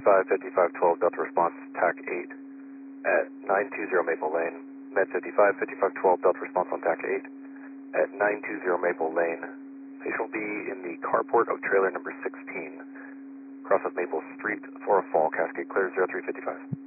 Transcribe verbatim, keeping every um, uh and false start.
fifty-five fifty-five twelve Delta response, T A C eight at nine two zero Maple Lane. Med fifty-five fifty-five twelve Delta response on T A C eight at nine two zero Maple Lane. Patient will be in the carport of trailer number sixteen, across of Maple Street for a fall. Cascade clear zero three fifty-five.